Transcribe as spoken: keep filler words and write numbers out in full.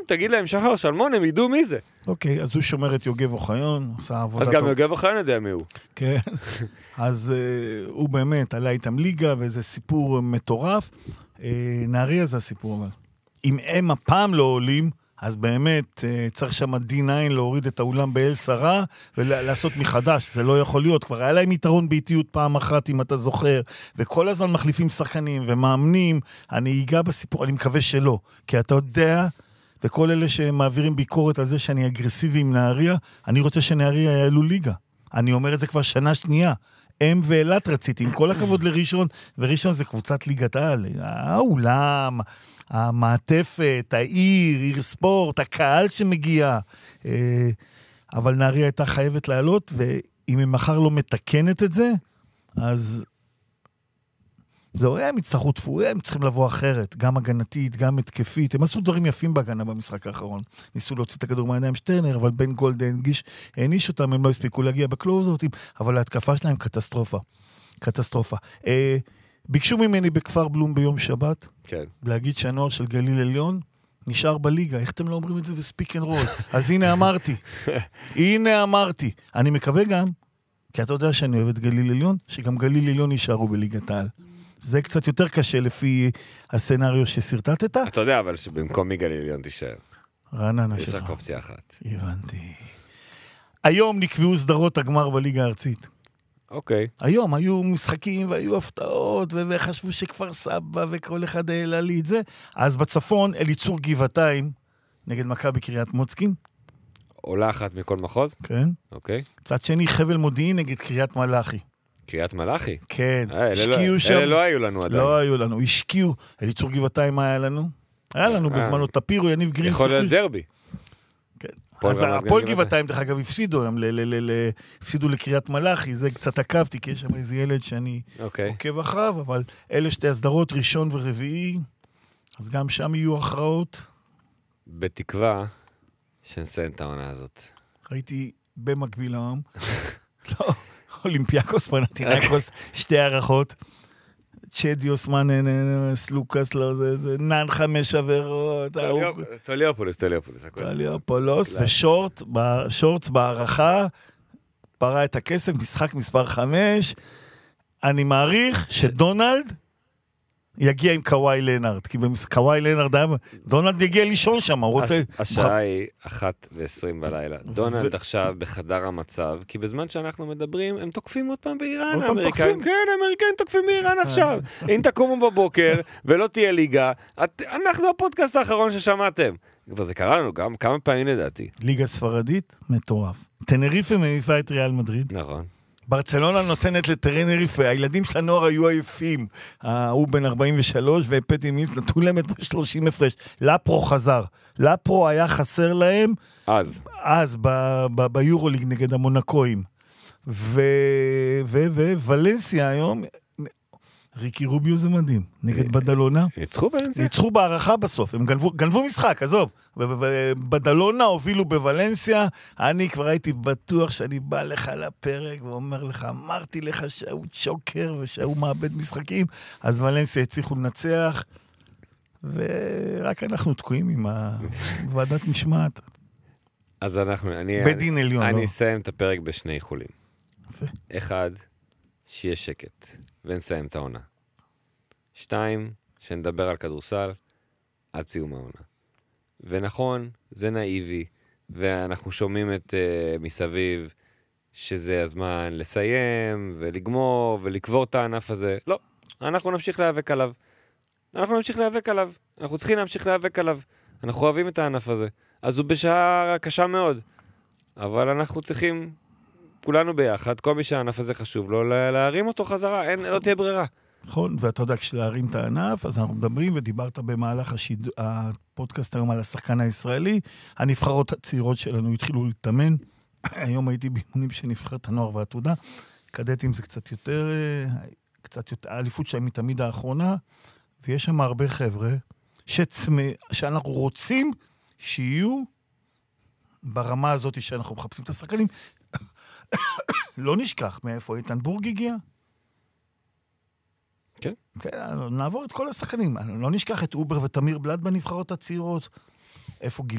תגיד להם שחר שלמון, הם ידעו מי זה. אוקיי, אז הוא שומר את יוגב אוחיון, עושה עבודה אז טוב. גם יוגב אוחיון יודע מי הוא. כן, אז uh, הוא באמת עלה איתם ליגה, וזה סיפור מטורף. Uh, נהריה זה הסיפור, אבל. אם הם הפעם לא עולים, אז באמת uh, צריך שם די ניין להוריד את האולם באל שרה, ולעשות מחדש, זה לא יכול להיות. כבר היה להם יתרון באיטיות פעם אחת, אם אתה זוכר, וכל הזמן מחליפים שחקנים ומאמנים. אני אגע בסיפור, אני מקווה שלא, כי אתה יודע, וכל אלה שמעבירים ביקורת על זה שאני אגרסיבי עם נהריה, אני רוצה שנהריה יעלו ליגה. אני אומר את זה כבר שנה שנייה. הם ואילת רציתי, עם כל הכבוד לראשון, וראשון זה קבוצת ליגת העל. האולם, המעטפת, העיר, עיר ספורט, הקהל שמגיע. אבל נהריה הייתה חייבת לעלות, ואם הם מחר לא מתקנת את זה, אז זהו, הם יצטרכו תפור, הם צריכים לבוא אחרת, גם הגנתית, גם התקפית. הם עשו דברים יפים בהגנה במשחק האחרון. ניסו להוציא את הכדור מהידיים שטרנר, אבל בן גולדן גיש, העניש אותם, הם לא הספיקו להגיע בקלוזאוטים, אבל ההתקפה שלהם קטסטרופה. קטסטרופה. אה, ביקשו ממני בכפר בלום ביום שבת, כן. להגיד שהנוער של גליל עליון נשאר בליגה. איך אתם לא אומרים את זה בספיק אנד רול? אז הנה אמרתי. הנה אמרתי. אני מקווה גם, כי אתה יודע שאני אוהב את גליל עליון, שגם גליל עליון נשארו בליגת העל. זה קצת יותר קשה לפי הסנריו שסרטטת. אתה יודע, אבל שבמקום מגליל עליון תישאר. רעננה שלך. יש שלך. רק אופציה אחת. הבנתי. היום נקבעו סדרות הגמר בליגה הארצית. אוקיי. היום היו משחקים והיו הפתעות, וחשבו שכפר סבא וכל אחד העלה לי את זה. אז בצפון, אליצור גבעתיים, נגד מכבי קריית מוצקין. עולה אחת מכל מחוז? כן. אוקיי. צד שני, חבל מודיעין נגד קריית מלאכי. קריית מלאכי? כן. אה, השקיעו אלה שם. אלה לא היו לנו עדיין. לא היו לנו. השקיעו. אליצור גבעתיים, מה היה לנו? היה לנו בזמנו טפירו, יניב גרין. יכול להיות דרבי. כן. אז הפועל גבעתיים, דרך אגב, הפסידו היום, הפסידו לקריית מלאכי, זה קצת עקבתי, כי יש שם איזה ילד שאני עוקב אחריו, אבל אלה שתי הסדרות, ראשון ורביעי, אז גם שם יהיו הכרעות. בתקווה שנסיים את העונה הזאת. ראיתי במקביל העם, לא, אולימפיאקוס, פנתינאיקוס, שתי הערכות, צ'די אוסמן, סלוקס, לא, זה נן חמש עבירות. טוליופולוס, טוליופולוס. טוליופולוס, ושורטס בערכה, פרה את הכסף, משחק מספר חמש. אני מעריך שדונלד יגיע עם קוואי לנארד, כי קוואי לנארד, דונלד יגיע לישון שם, הוא רוצה... השעה היא אחת ועשרים בלילה. דונלד עכשיו בחדר המצב, כי בזמן שאנחנו מדברים, הם תוקפים עוד פעם באיראן, האמריקאים. כן, האמריקאים תוקפים באיראן עכשיו. אם תקומו בבוקר ולא תהיה ליגה, אנחנו הפודקאסט האחרון ששמעתם. כבר זה קרה לנו גם כמה פעמים לדעתי. ליגה ספרדית, מטורף. טנריפה מניפה את ריאל מדריד. נכון. ברצלונה נותנת לטרנריפה, הילדים של הנוער היו עייפים, הוא בן ארבעים ושלוש ופטי מיס נתנו להם את שלושים הפרש, לפרו חזר, לפרו היה חסר להם, אז, אז ביורוליג נגד המונקואים, וולנסיה היום, ריקי רוביו זה מדהים, נגד בדלונה. ניצחו בוולנסיה? ניצחו בערכה בסוף, הם גנבו, גנבו משחק, עזוב. בדלונה הובילו בוולנסיה, אני כבר הייתי בטוח שאני בא לך לפרק ואומר לך, אמרתי לך שהוא צ'וקר ושהוא מאבד משחקים, אז וולנסיה הצליחו לנצח, ורק אנחנו תקועים עם ועדת משמעת. אז אנחנו, אני... בדין עליון, לא? אני אסיים את הפרק בשני איחולים. יפה. אחד, שיהיה שקט. ונסיים את העונה. שתיים, שנדבר על כדורסל עד סיום העונה. ונכון, זה נאיבי, ואנחנו שומעים את uh, מסביב שזה הזמן לסיים ולגמור ולקבור את הענף הזה. לא, אנחנו נמשיך להיאבק עליו. אנחנו נמשיך להיאבק עליו. אנחנו צריכים להמשיך להיאבק עליו. אנחנו אוהבים את הענף הזה. אז הוא בשעה קשה מאוד. אבל אנחנו צריכים... כולנו ביחד, כל מי שהענף הזה חשוב לו, להרים אותו חזרה, אין, לא תהיה ברירה. נכון, ואתה יודע, כשלהרים את הענף, אז אנחנו מדברים, ודיברת במהלך השיד... הפודקאסט היום על השחקן הישראלי, הנבחרות הצעירות שלנו התחילו להתאמן, היום הייתי באימונים שנבחרת הנוער והעתודה, קדטים זה קצת יותר, קצת יותר, האליפות שלהם היא תמיד האחרונה, ויש שם הרבה חבר'ה, שצמא, שאנחנו רוצים שיהיו ברמה הזאת שאנחנו מחפשים את השחקנים, לא נשכח מאיפה איתן בורג הגיע. כן. כן, נעבור את כל השחקנים. לא נשכח את אובר ותמיר בלד בנבחרות הצעירות. איפה גיל...